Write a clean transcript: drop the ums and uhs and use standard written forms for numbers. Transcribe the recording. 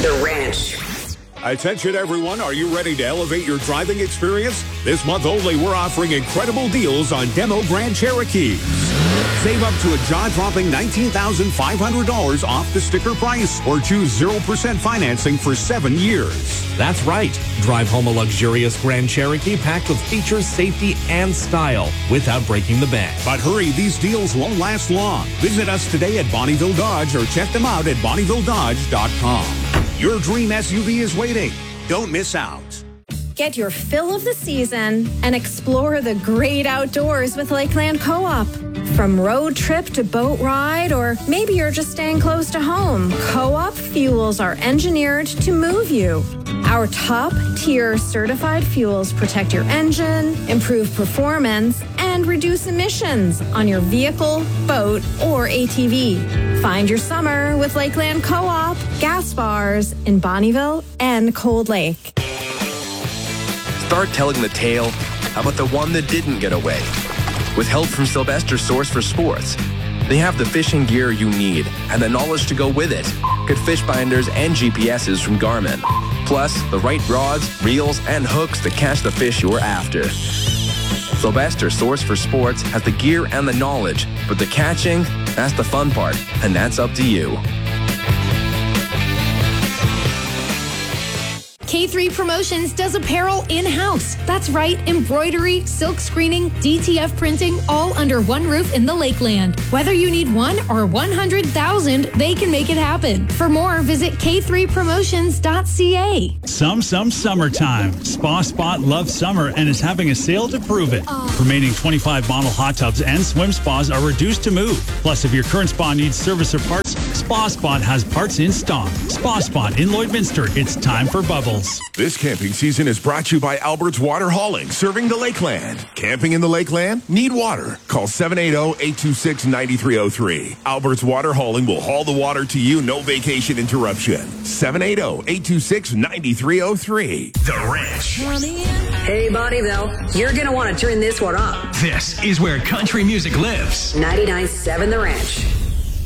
The Ranch. Attention everyone, are you ready to elevate your driving experience? This month only, we're offering incredible deals on demo Grand Cherokees. Save up to a jaw-dropping $19,500 off the sticker price or choose 0% financing for 7 years. That's right. Drive home a luxurious Grand Cherokee packed with features, safety, and style without breaking the bank. But hurry, these deals won't last long. Visit us today at Bonneville Dodge or check them out at BonnevilleDodge.com. Your dream SUV is waiting. Don't miss out. Get your fill of the season and explore the great outdoors with Lakeland Co-op. From road trip to boat ride, or maybe you're just staying close to home, Co-op fuels are engineered to move you. Our top-tier certified fuels protect your engine, improve performance, and reduce emissions on your vehicle, boat, or ATV. Find your summer with Lakeland Co-op gas bars in Bonnieville and Cold Lake. Start telling the tale about the one that didn't get away. With help from Sylvester Source for Sports, they have the fishing gear you need and the knowledge to go with it. Good fish binders and GPSs from Garmin. Plus, the right rods, reels, and hooks to catch the fish you're after. Sylvester Source for Sports has the gear and the knowledge, but the catching, that's the fun part, and that's up to you. K3 Promotions does apparel in-house. That's right, embroidery, silk screening, DTF printing, all under one roof in the Lakeland. Whether you need 1 or 100,000, they can make it happen. For more, visit k3promotions.ca. Some summertime. Spa Spot loves summer and is having a sale to prove it. Remaining 25 model hot tubs and swim spas are reduced to move. Plus, if your current spa needs service or parts, Spa Spot has parts in stock. Spa Spot in Lloydminster. It's time for bubbles. This camping season is brought to you by Albert's Water Hauling, serving the Lakeland. Camping in the Lakeland? Need water? Call 780-826-9303. Albert's Water Hauling will haul the water to you, no vacation interruption. 780-826-9303. The Ranch. Hey, Bonneville, you're going to want to turn this one up. This is where country music lives. 99.7 The Ranch.